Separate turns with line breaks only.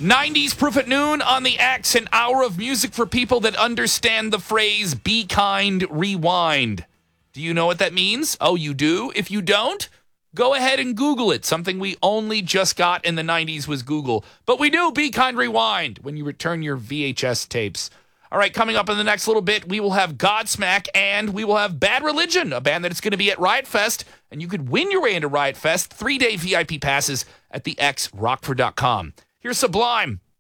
90s Proof at Noon on the X, an hour of music for people that understand the phrase "be kind, rewind." Do you know what that means? Oh, you do? If you don't, go ahead and Google it. Something we only just got in the 90s was Google. But we do Be Kind, Rewind when you return your VHS tapes. All right, coming up in the next little bit, we will have Godsmack and we will have Bad Religion, a band that is going to be at Riot Fest. And you could win your way into Riot Fest, 3-day VIP passes at the xrockford.com. Here's Sublime.